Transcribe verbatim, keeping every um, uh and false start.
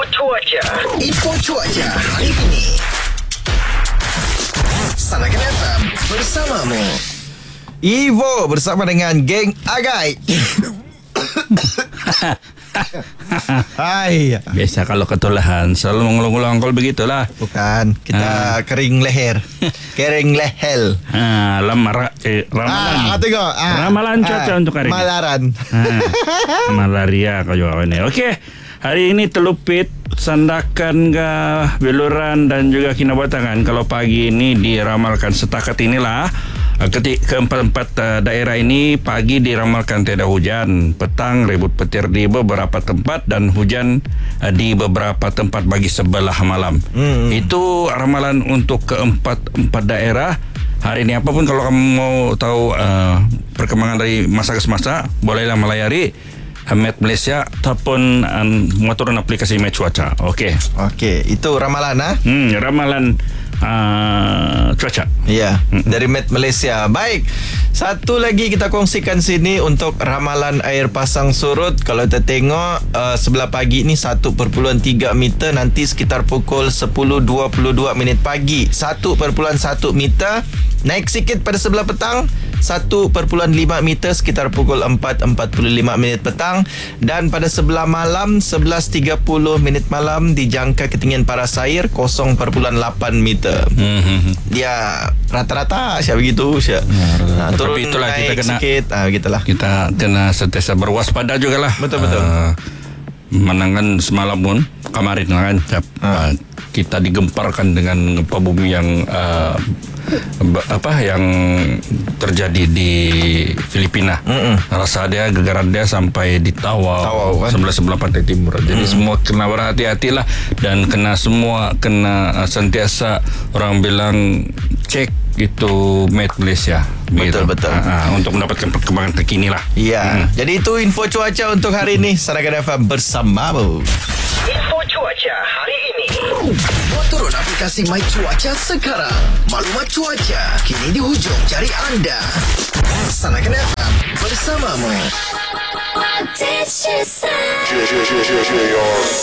cuaca. Info cuaca hari ini. Sanakan F M bersamamu. Ivo bersama dengan geng Agai. Hai. Biasa kalau ketulahan selalu mengulang-ulang kalau begitulah. Bukan, kita ha. kering leher. Kering lehel. Ha, lamar eh, ramalan. Ah, tengok. Ah. Ramalan cuaca ah. untuk hari ini. Malaran. Ha. Malaria kau ini. Okey. Hari ini telupit, sandakan ke beluran dan juga kinabatangan. Kalau pagi ini diramalkan setakat inilah ketik keempat-empat uh, daerah ini pagi diramalkan tiada hujan, petang ribut petir di beberapa tempat dan hujan uh, di beberapa tempat bagi sebelah malam. Hmm. Itu ramalan untuk keempat-empat daerah. Hari ini apapun kalau kamu mau tahu uh, perkembangan dari masa ke semasa, bolehlah melayari Met Malaysia ataupun um, mengaturkan aplikasi Met Cuaca. Okey. Okey, itu ramalan ah. Hmm, ramalan uh, cuaca. Ya, hmm. dari Met Malaysia. Baik. Satu lagi kita kongsikan sini untuk ramalan air pasang surut. Kalau kita tengok uh, sebelah pagi ni satu perpuluhan tiga meter, nanti sekitar pukul sepuluh dua puluh dua minit pagi satu perpuluhan satu meter. Naik sikit pada sebelah petang satu perpuluhan lima meter sekitar pukul empat empat puluh lima minit petang. Dan pada sebelah malam sebelas tiga puluh minit malam dijangka ketinggian paras air kosong perpuluhan lapan meter. Mm-hmm. Ya, rata-rata siapa begitu siapa. Ya, nah, turun tapi itulah naik kita kena sikit, ah gitulah. Kita kena sentiasa berwaspada jugalah. Betul-betul. Uh, menangan semalam pun kemarin kan uh. kita digemparkan dengan gempa bumi yang uh, apa yang terjadi di Filipina. Mm-mm. Rasa dia gegaran dia sampai di Tawau, Tawau kan? sebelah sebelah pantai timur. Jadi mm. semua kena berhati-hatilah dan kena semua kena uh, sentiasa orang bilang cek itu Met Malaysia. Betul betul. Uh, uh, untuk mendapatkan perkembangan terkini lah. Ya. Mm. Jadi itu info cuaca untuk hari ini. Sarakan F M bersamamu. Info cuaca hari ini. Buat turun aplikasi My Cuaca sekarang. Maklumat cuaca kini di hujung jari anda. Sanakan F M bersamamu. What did she say?